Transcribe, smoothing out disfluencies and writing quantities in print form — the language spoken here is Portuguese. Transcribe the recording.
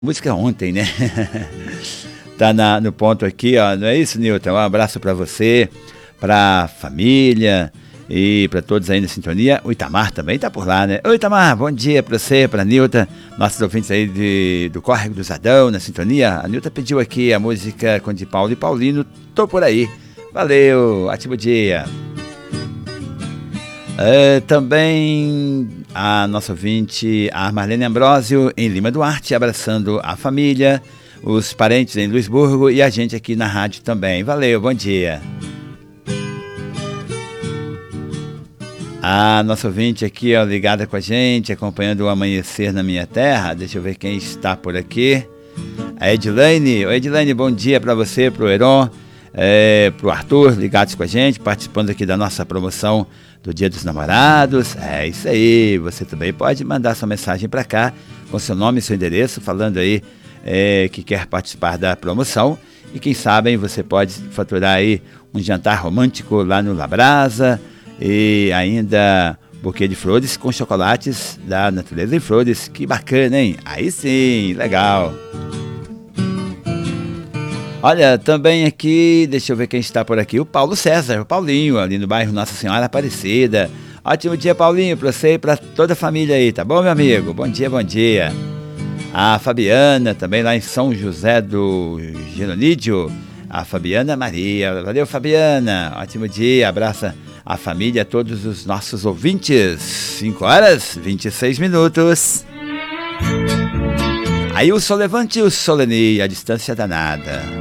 Música ontem, né? Tá no ponto aqui, ó. Não é isso, Nilton? Um abraço para você, para família e para todos aí na sintonia. O Itamar também tá por lá, né? Oi, Itamar, bom dia para você, para Nilton, nossos ouvintes aí do Córrego do Zadão, na sintonia. A Nilton pediu aqui a música com de Paulo e Paulino, Tô Por Aí. Valeu, ótimo dia. Também a nossa ouvinte, a Marlene Ambrósio, em Lima Duarte, abraçando a família, os parentes em Luisburgo e a gente aqui na rádio também. Valeu, bom dia. A nossa ouvinte aqui, ó, ligada com a gente, acompanhando o amanhecer na minha terra. Deixa eu ver quem está por aqui. A Edilane. Oi, Edilane, bom dia para você, pro Heron, pro Arthur, ligados com a gente, participando aqui da nossa promoção do Dia dos Namorados. É isso aí, você também pode mandar sua mensagem para cá com seu nome e seu endereço, falando aí que quer participar da promoção, e quem sabe você pode faturar aí um jantar romântico lá no Labrasa e ainda buquê de flores com chocolates da Natureza em Flores. Que bacana, hein? Aí sim, legal. Olha, também aqui, deixa eu ver quem está por aqui, o Paulo César, o Paulinho, ali no bairro Nossa Senhora Aparecida. Ótimo dia, Paulinho, para você e para toda a família aí, tá bom, meu amigo? Bom dia, bom dia. A Fabiana, também lá em São José do Geronídio, a Fabiana Maria. Valeu, Fabiana, ótimo dia, abraça a família, a todos os nossos ouvintes. 5h26. Aí o Sol Levante e o Soleni, a distância danada.